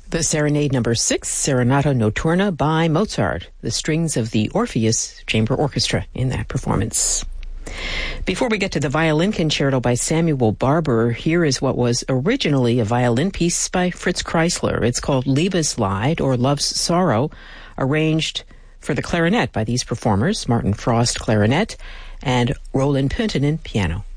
The Serenade Number 6, Serenata Notturna by Mozart, the strings of the Orpheus Chamber Orchestra in that performance. Before we get to the violin concerto by Samuel Barber, here is what was originally a violin piece by Fritz Kreisler. It's called Liebeslied, or Love's Sorrow, arranged for the clarinet by these performers, Martin Frost, clarinet, and Roland Pünttinen, piano.